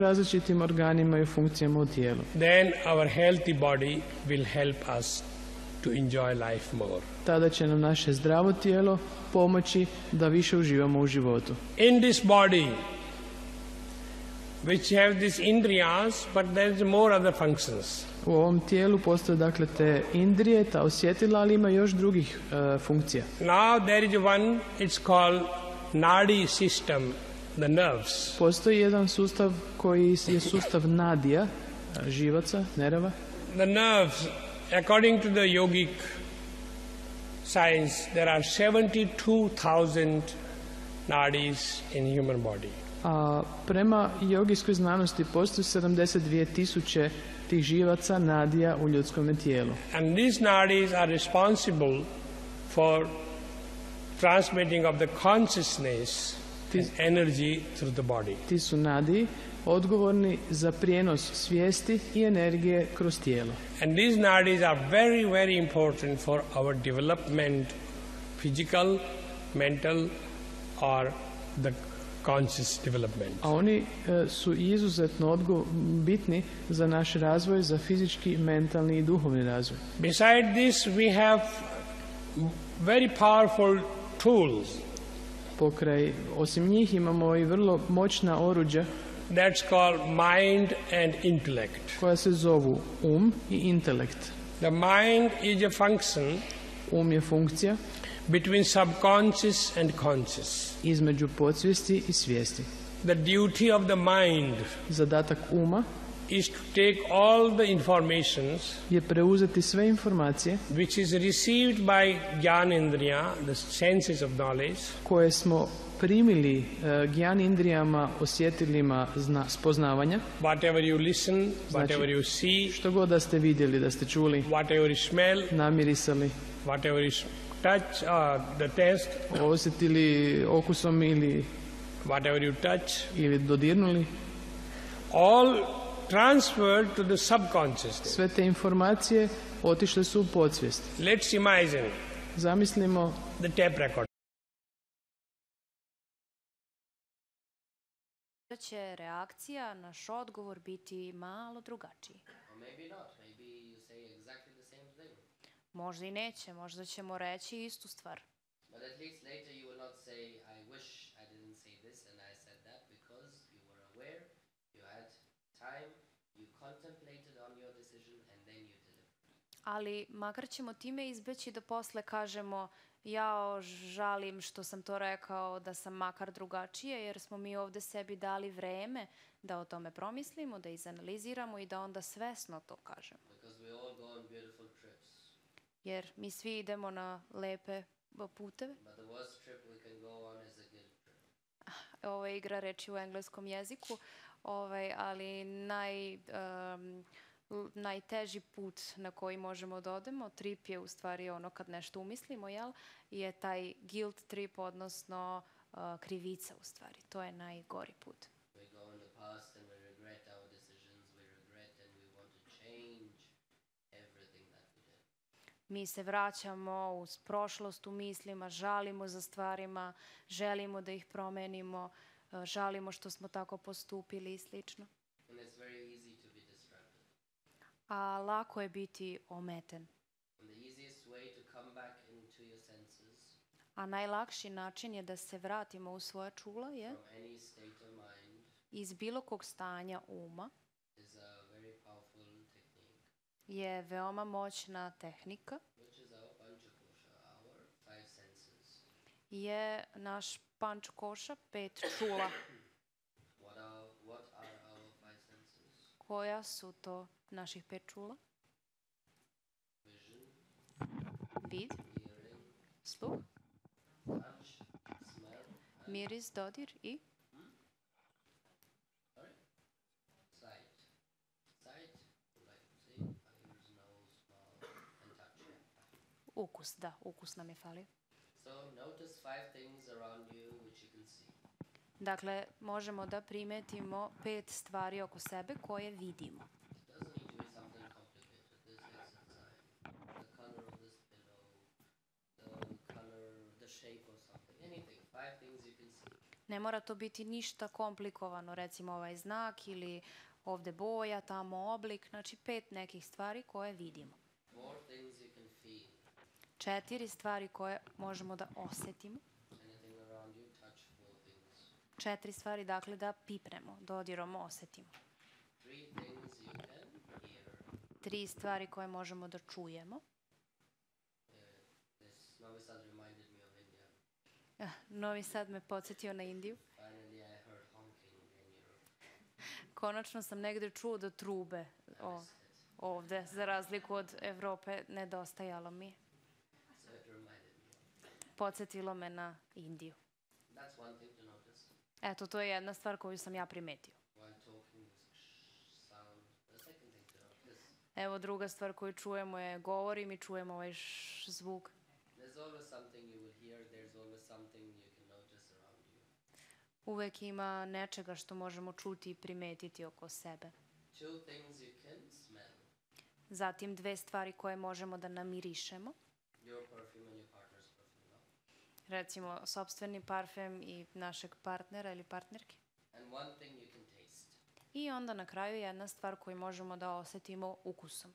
različitim organima i funkcijama u tijelu. Then our healthy body will help us to enjoy life more. Tada će nam naše zdravo tijelo pomoći da više uživamo u životu. In this body, which have these indriyas, but there is more other functions. U ovom tijelu postoje dakle te indrije, ta osjetila, ali ima još drugih funkcija. Now there is one, it's called nadi system, the nerves. Postoji jedan sustav koji je sustav nadija, živaca, nerava. The nerves, according to the yogic science, there are 72,000 nadis in human body. A prema jogijskoj znanosti postoji 72.000 tih živaca, nadija u ljudskom tijelu. And these nadis are responsible for transmitting of the consciousness and energy through the body. Ti su nadiji odgovorni za prijenos svijesti i energije kroz tijelo. And these nadis are very, very important for our development, physical, mental, or the conscious development. A oni su izuzetno bitni za naš razvoj, za fizički, mentalni i duhovni razvoj. Besides this, we have very powerful tools. Osim njih imamo i vrlo moćna oruđa. That's called mind and intellect. Koja se zovu i intelekt. The mind is a function. Je funkcija between subconscious and conscious. Između podsvijesti i svijesti. The duty of the mind. Zadatak uma is to take all the informations je preuzeti sve informacije which is received by Gyanendriya, the senses of knowledge, koje smo primili Gyanendriyama, osjetilima spoznavanja. Whatever you listen, whatever you see, što god da ste vidjeli, da ste čuli, whatever you smell, namirisali, whatever you touch, the taste, osjetili okusom ili whatever you touch, ili dodirnuli, all transferred to the subconscious. Sve te informacije otišle su u podsvijest. Let's imagine. Zamislimo the tape record. Da će reakcija, naš odgovor biti malo drugačiji. Možda i neće, možda ćemo reći istu stvar. But at least later you will not say, I wish I didn't say this and I said that, because you were aware, you had time, you contemplated on your decision and then you did it. Ali makar ćemo time izbeći da posle kažemo, ja žalim što sam to rekao, da sam makar drugačije, jer smo mi ovde sebi dali vreme da o tome promislimo, da izanaliziramo i da onda svesno to kažemo. Because we all go on beautiful trips. Jer mi svi idemo na lepe puteve. But the worst trip we can go on is a guilt trip. Ovo je igra reči u engleskom jeziku, ali najteži put na koji možemo da odemo, trip je u stvari ono kad nešto umislimo, je taj guilt trip, odnosno krivica u stvari. To je najgori put. We go in the past and we regret our decisions, we regret and we want to change everything that we did. Mi se vraćamo uz prošlost u mislima, žalimo za stvarima, želimo da ih promenimo, žalimo što smo tako postupili i slično. And it's very easy to be distracted. A lako je biti ometen. And the easiest way to come back into your senses, a najlakši način je da se vratimo u svoja čula je from any state of mind, iz bilo kog stanja uma is a very powerful technique, je veoma moćna tehnika, which is our Panchakosha, our five senses. je naš pančkoša, 5 čula. What are our five senses? Koja su to naših 5 čula? Vision, Vid, hearing, sluh, touch, smell, and miris, dodir i sight. Sight, like see, ears, nose, mouth, and touch. ukus. Da, ukus nam je falio. So notice five things around you which you can see. Dakle, možemo da primetimo 5 stvari oko sebe koje vidimo. It doesn't need to be something complicated. This exercise, the color of this pillow, the color, the shape of something, anything. Five things you can see. Ne mora to biti ništa komplikovano, recimo ovaj znak ili ovde boja, tamo oblik, znači 5 nekih stvari koje vidimo. 4 things you can feel. 4 stvari koje možemo da osetimo. Anything around you, touch 4 things. 4 stvari, dakle, da pipnemo, dodirom osetimo. 3 things you can hear. 3 stvari koje možemo da čujemo. This Novi Sad reminded me of India. Novi Sad me podsjetio na Indiju. Finally, I heard honking in Europe. Konačno sam negde čuo da trube ovde, za razliku od Evrope, nedostajalo mi je. So it reminded me. Podsjetilo me na Indiju. That's one thing to notice. Eto, to je jedna stvar koju sam ja primetio. While talking, this sound. The second thing to notice. Evo, druga stvar koju čujemo je govorim i čujemo ovaj zvuk. There's always something you will hear. There's always something you can notice around you. Uvek ima nečega što možemo čuti i primetiti oko sebe. 2 things you can smell. Zatim 2 stvari koje možemo da namirišemo. Your perfume and your partner's perfume. No? Recimo, sopstveni parfem i našeg partnera ili partnerke. And one thing you can taste. I onda na kraju jedna stvar koju možemo da osetimo ukusom.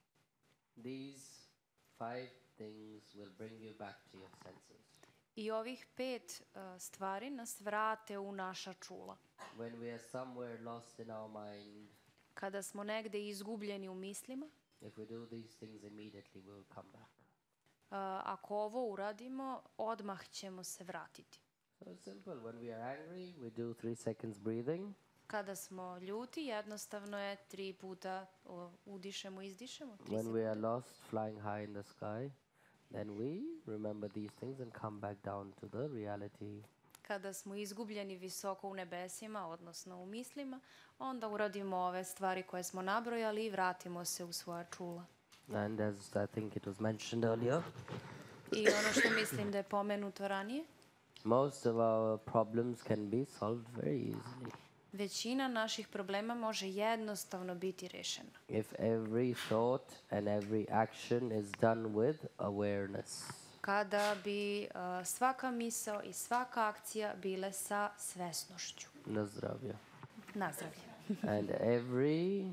These 5 things will bring you back to your senses. I ovih 5 stvari nas vrate u naša čula. When we are somewhere lost in our mind, Kada smo negde izgubljeni u mislima, if we do these things immediately, we will come back. ako ovo uradimo, odmah ćemo se vratiti. So it's simple. When we are angry, we do 3 seconds breathing. Kada smo ljuti, jednostavno je 3 puta udišemo, izdišemo. 3 When we sekunde. are lost, flying high in the sky, then we remember these things and come back down to the reality. Kada smo izgubljeni visoko u nebesima, odnosno u mislima, onda uradimo ove stvari koje smo nabrojali i vratimo se u svoja čula. And as I think it was mentioned earlier, I ono što mislim da je pomenuto ranije, most of our problems can be solved very easily većina naših problema može jednostavno biti rešena. if every thought and every action is done with awareness. Kada bi svaka misao i svaka akcija bile sa svesnošću. Na zdravlje. Nazdravlje. And every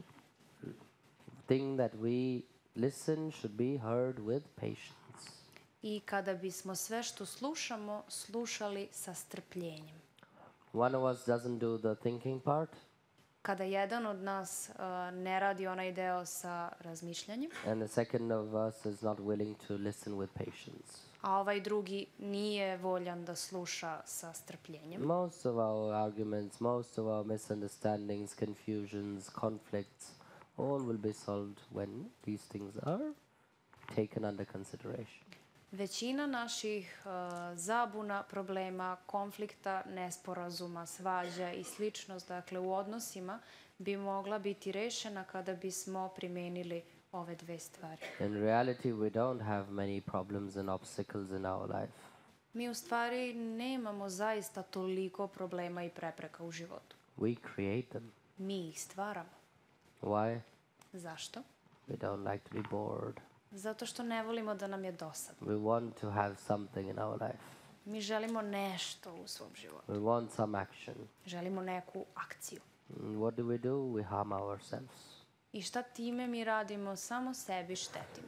thing that we listen should be heard with patience. I kada bismo sve što slušamo, slušali sa strpljenjem. One of us doesn't do the thinking part, Kada jedan od nas ne radi onaj deo sa razmišljanjem, and the second of us is not willing to listen with patience. a ovaj drugi nije voljan da sluša sa strpljenjem, Most of our arguments, most of our misunderstandings, confusions, conflicts, all will be solved when these things are taken under consideration. većina naših zabuna, problema, konflikta, nesporazuma, svađa i sličnost, dakle u odnosima, bi mogla biti rešena kada bismo primenili ove 2 stvari. In reality, we don't have many problems and obstacles in our life. Mi u stvari nemamo zaista toliko problema i prepreka u životu. We create them. Mi ih stvaramo. Why? Zašto? We don't like to be bored. Zato što ne volimo da nam je dosadno. We want to have something in our life. Mi želimo nešto u svom životu. We want some action. Želimo neku akciju. What do? We harm ourselves. I šta time mi radimo? Samo sebi štetimo.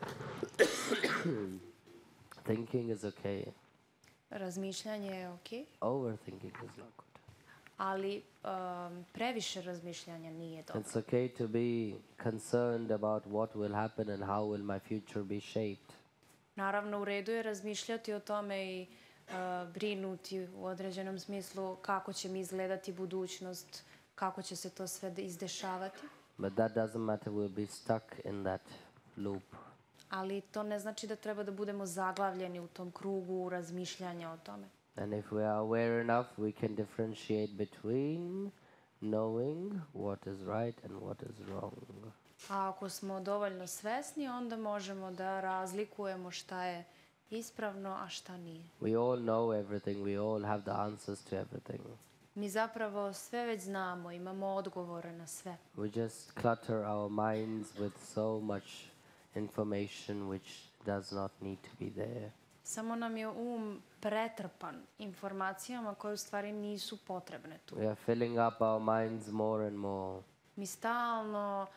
Thinking is okay. Razmišljanje je okej, Overthinking is not good. ali previše razmišljanja nije dobro. It's okay to be concerned about what will happen and how will my future be shaped. Naravno, u redu je razmišljati o tome i brinuti u određenom smislu kako će mi izgledati budućnost, kako će se to sve izdešavati. But that doesn't matter. We'll be stuck in that loop. Ali to ne znači da treba da budemo zaglavljeni u tom krugu razmišljanja o tome. And if we are aware enough, we can differentiate between knowing what is right and what is wrong. A ako smo dovoljno svesni, onda možemo da razlikujemo šta je ispravno, a šta nije. We all know everything. We all have the answers to everything. Mi zapravo sve već znamo, imamo odgovore na sve. We just clutter our minds with so much information which does not need to be there. Samo nam je pretrpan informacijama koje u stvari nisu potrebne tu. We are filling up our minds more and more. Mi stalno